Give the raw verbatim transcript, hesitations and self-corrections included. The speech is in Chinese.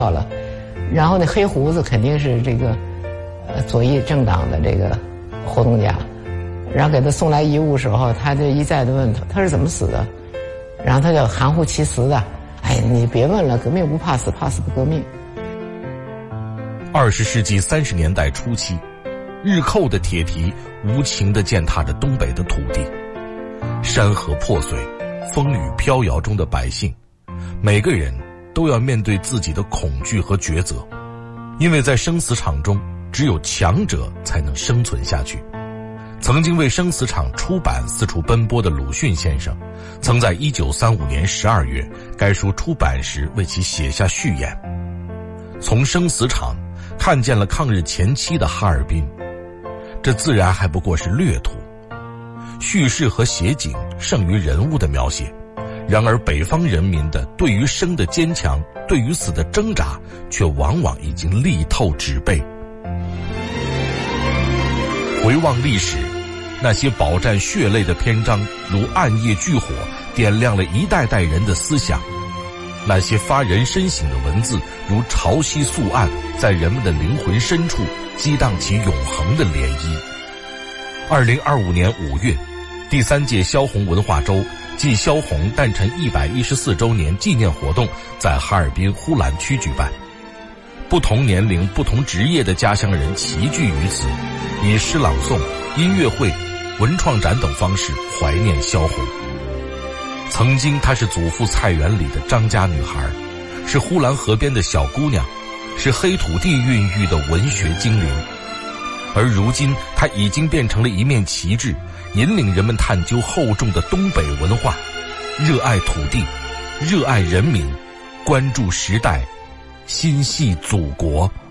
了。然后那黑胡子肯定是这个呃左翼政党的这个活动家，然后给他送来遗物时候，他就一再的问他他是怎么死的，然后他就含糊其辞的，哎，你别问了，革命不怕死，怕死不革命。 二十世纪三十年代初期，日寇的铁蹄无情地践踏着东北的土地，山河破碎，风雨飘摇中的百姓，每个人都要面对自己的恐惧和抉择，因为在生死场中，只有强者才能生存下去。曾经为生死场出版四处奔波的鲁迅先生，曾在一九三五年十二月该书出版时为其写下序言：从生死场看见了抗日前期的哈尔滨，这自然还不过是略图，叙事和写景胜于人物的描写。然而北方人民的对于生的坚强，对于死的挣扎，却往往已经力透纸背。回望历史，那些饱蘸血泪的篇章如暗夜炬火，点亮了一代代人的思想。那些发人深省的文字如潮汐溯岸，在人们的灵魂深处激荡起永恒的涟漪。二零二五年五月，第三届萧红文化周暨萧红诞辰一百一十四周年纪念活动在哈尔滨呼兰区举办，不同年龄、不同职业的家乡人齐聚于此，以诗朗诵、音乐会、文创展等方式怀念萧红。曾经她是祖父菜园里的张家女孩，是呼兰河边的小姑娘，是黑土地孕育的文学精灵。而如今她已经变成了一面旗帜，引领人们探究厚重的东北文化，热爱土地，热爱人民，关注时代，心系祖国。